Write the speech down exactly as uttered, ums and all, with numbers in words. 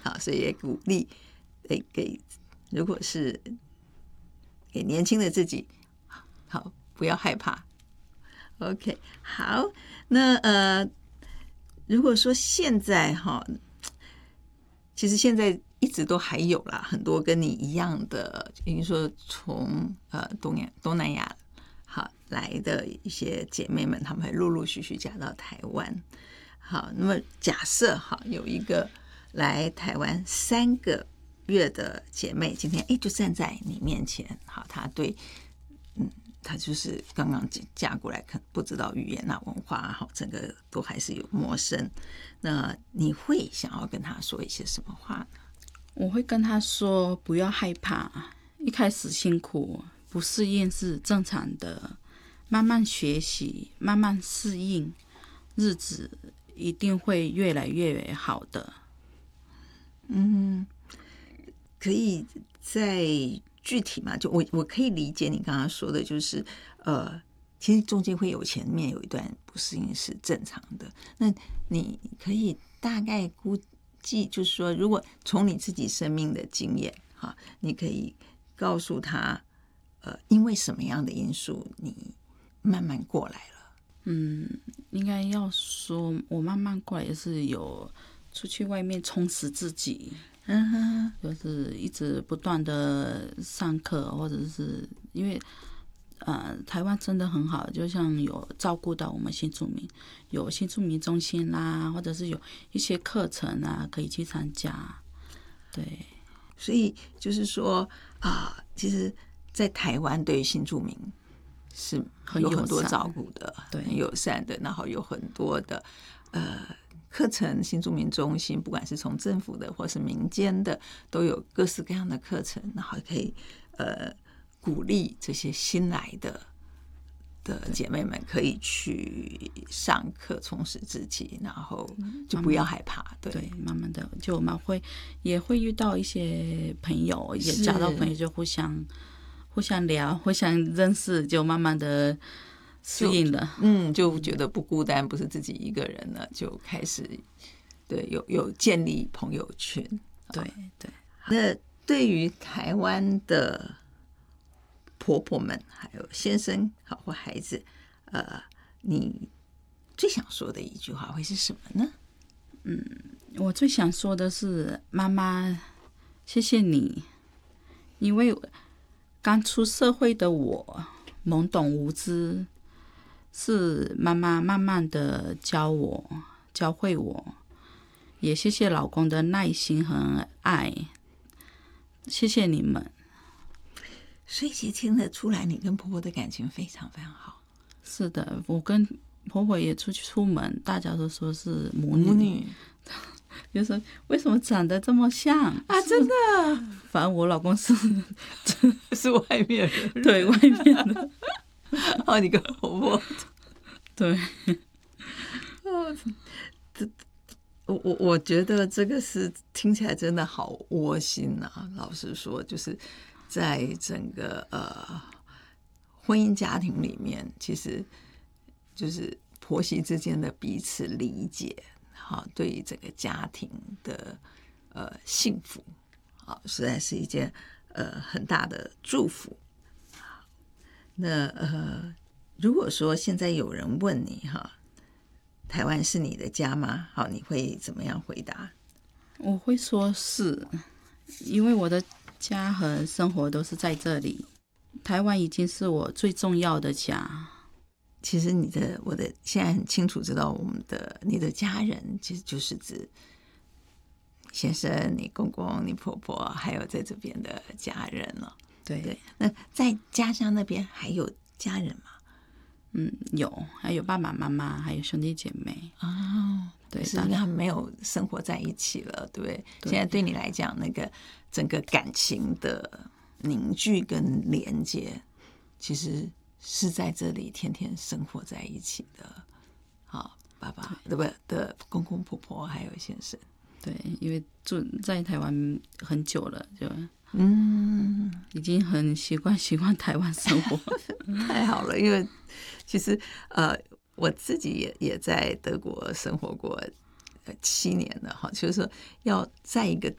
好，所以也鼓励给给如果是给年轻的自己，好，不要害怕。OK， 好，那呃，如果说现在哈，其实现在一直都还有啦，很多跟你一样的，比如说从呃东亚东南亚好来的一些姐妹们，她们会陆陆续续嫁到台湾。好，那么假设哈有一个来台湾三个月的姐妹，今天哎就站在你面前，好，她对嗯。她就是刚刚嫁过来，可能不知道语言啊、文化好，整个都还是有陌生。那你会想要跟她说一些什么话呢？ 我会跟她说，不要害怕，一开始辛苦不适应是正常的，慢慢学习，慢慢适应，日子一定会越来越好的。 嗯，可以再具体嘛？就我我可以理解你刚刚说的，就是呃，其实中间会有前面有一段不适应是正常的。那你可以大概估计，就是说，如果从你自己生命的经验哈，你可以告诉他，呃，因为什么样的因素你慢慢过来了？ 嗯，应该要说，我慢慢过来也是有出去外面充实自己。 嗯哼， 就是一直不断的上课，或者是因为呃台湾真的很好，就像有照顾到我们新住民，有新住民中心啦，或者是有一些课程啊可以去参加。对， 所以就是说啊、呃，其实，在台湾对于新住民是有很多照顾的， 对， 很友善的，然后有很多的呃。课程，新住民中心，不管是从政府的或是民间的，都有各式各样的课程，然后可以呃鼓励这些新来的的姐妹们可以去上课，充实自己，然后就不要害怕。对， 对，慢慢的，就我们会也会遇到一些朋友，也交到朋友，就互相互相聊，互相认识，就慢慢的。适应了， 嗯，就觉得不孤单，不是自己一个人了，就开始对有有建立朋友圈。 对对。 那对于台湾的婆婆们，还有先生好或孩子，呃，你最想说的一句话会是什么呢？ 嗯，我最想说的是，妈妈，谢谢你，因为刚出社会的我懵懂无知。是妈妈慢慢的教我教会我，也谢谢老公的耐心和爱，谢谢你们。 所以其实听得出来你跟婆婆的感情非常非常好。 是的，我跟婆婆也出去出门，大家都说是母女， 母女就说为什么长得这么像啊？真的？ 反正我老公是是外面人， 对外面的。 哦，你跟婆婆对， 哦，这我我我觉得这个是听起来真的好窝心啊！老实说，就是在整个呃婚姻家庭里面，其实就是婆媳之间的彼此理解，好，对于整个家庭的呃幸福，好，实在是一件呃很大的祝福。那呃，如果说现在有人问你哈，台湾是你的家吗？好，你会怎么样回答？ 我会说是，因为我的家和生活都是在这里，台湾已经是我最重要的家。 其实你的我的现在很清楚知道，我们的你的家人其实就是指先生、你公公、你婆婆，还有在这边的家人了。 对对，那在家乡那边还有家人吗？ 嗯，有，还有爸爸妈妈，还有兄弟姐妹。 哦， 对， 是因为他们没有生活在一起了，对不对？对，现在对你来讲，那个整个感情的凝聚跟连接，其实是在这里天天生活在一起的。好，爸爸对不对？的公公婆婆还有先生。 对，因为住在台湾很久了，就嗯， 已经很习惯习惯台湾生活。 太好了，因为其实呃，我自己也也在德国生活过七年了哈，就是说要在一个